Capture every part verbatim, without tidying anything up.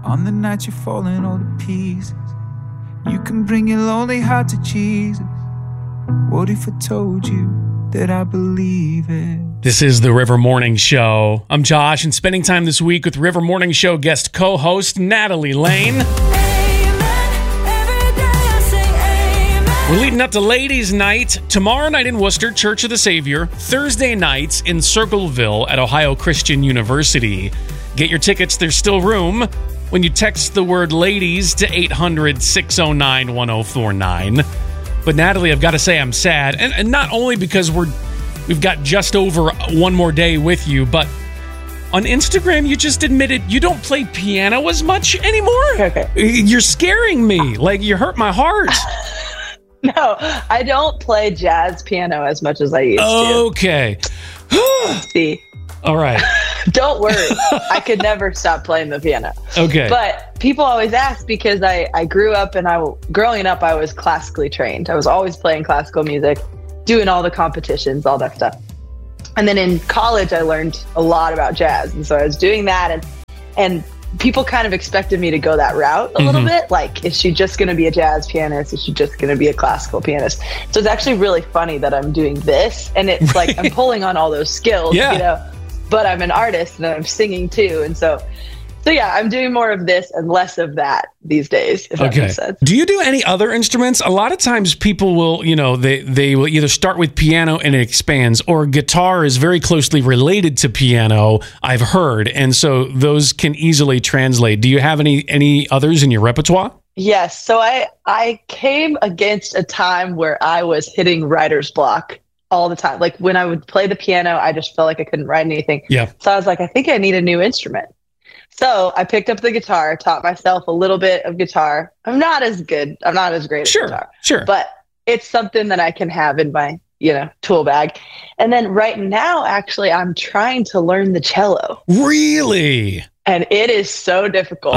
On the night you're falling all to pieces, you can bring your lonely heart to Jesus. What if I told you that I believe it? This is the River Morning Show. I'm Josh, and spending time this week with River Morning Show guest co-host Natalie Lane. We're leading up to Ladies' Night. Tomorrow night in Worcester, Church of the Savior. Thursday nights in Circleville at Ohio Christian University. Get your tickets, there's still room, when you text the word ladies to eight hundred, six oh nine, one oh four nine. But Natalie, I've got to say I'm sad. And, and not only because we're, we've got just over one more day with you, but on Instagram, you just admitted you don't play piano as much anymore. Okay. You're scaring me. Like, you hurt my heart. No, I don't play jazz piano as much as I used okay. to. Okay. See. All right. Don't worry. I could never stop playing the piano. Okay. But people always ask because I, I grew up and I, growing up, I was classically trained. I was always playing classical music, doing all the competitions, all that stuff. And then in college, I learned a lot about jazz. And so I was doing that, and and people kind of expected me to go that route a mm-hmm. little bit. Like, is she just going to be a jazz pianist? Is she just going to be a classical pianist? So it's actually really funny that I'm doing this, and it's like I'm pulling on all those skills, yeah. you know, but I'm an artist and I'm singing too. And so, so yeah, I'm doing more of this and less of that these days, if okay. that makes sense. Do you do any other instruments? A lot of times people will, you know, they, they will either start with piano and it expands, or guitar is very closely related to piano, I've heard. And so those can easily translate. Do you have any, any others in your repertoire? Yes. So I, I came against a time where I was hitting writer's block all the time. Like when I would play the piano, I just felt like I couldn't write anything. Yeah. So I was like, I think I need a new instrument. So I picked up the guitar, taught myself a little bit of guitar. I'm not as good. I'm not as great sure, at guitar. Sure. But it's something that I can have in my, you know, tool bag. And then right now, actually, I'm trying to learn the cello. Really? And it is so difficult.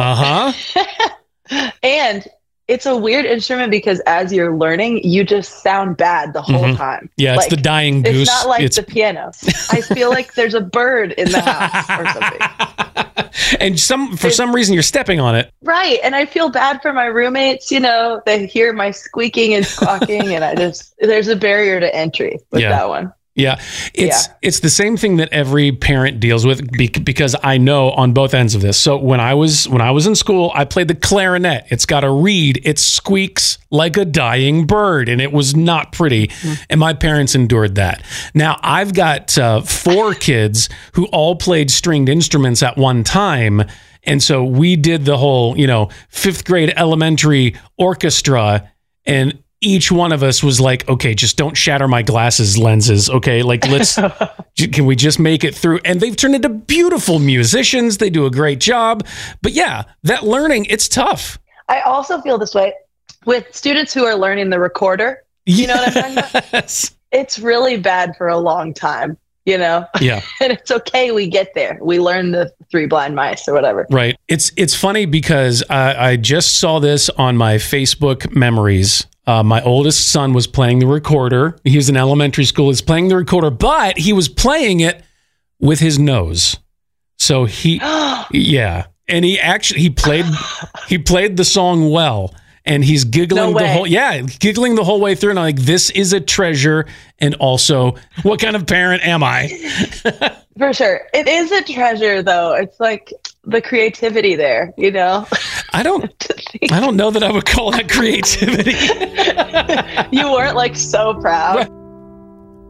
Uh-huh. And it's a weird instrument because as you're learning, you just sound bad the whole mm-hmm. time. Yeah, it's like, the dying goose. It's not like it's... the piano. I feel like there's a bird in the house or something. And some for it's, some reason you're stepping on it. Right. And I feel bad for my roommates. You know, they hear my squeaking and squawking, and I just, there's a barrier to entry with yeah. that one. Yeah, it's yeah. it's the same thing that every parent deals with because I know on both ends of this. So when I was when I was in school, I played the clarinet. It's got a reed. It squeaks like a dying bird, and it was not pretty. Mm-hmm. And my parents endured that. Now I've got uh, four kids who all played stringed instruments at one time, and so we did the whole, you know, fifth grade elementary orchestra, and each one of us was like, okay, just don't shatter my glasses lenses. Okay. Like, let's, can we just make it through? And they've turned into beautiful musicians. They do a great job, but yeah, that learning, it's tough. I also feel this way with students who are learning the recorder. You know what I'm talking about? Yes. It's really bad for a long time, you know? Yeah. And it's okay. We get there. We learn the three blind mice or whatever. Right. It's, it's funny because I, I just saw this on my Facebook memories. Uh, my oldest son was playing the recorder. He was in elementary school. He's playing the recorder, but he was playing it with his nose. So he, yeah. And he actually, he played, he played the song well, and he's giggling no the whole, yeah, giggling the whole way through. And I'm like, this is a treasure. And also, what kind of parent am I? For sure. It is a treasure though. It's like the creativity there, you know? I don't, I don't know that I would call that creativity. You weren't like so proud.